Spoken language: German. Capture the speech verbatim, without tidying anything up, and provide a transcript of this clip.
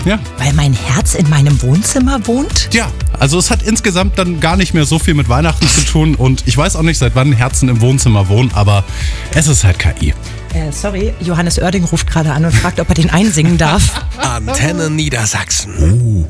Ja. Weil mein Herz in meinem Wohnzimmer wohnt? Ja, also es hat insgesamt dann gar nicht mehr so viel mit Weihnachten zu tun und ich weiß auch nicht, seit wann Herzen im Wohnzimmer wohnen, aber es ist halt K I. Äh, sorry, Johannes Oerding ruft gerade an und fragt, ob er den einsingen darf. Antenne Niedersachsen.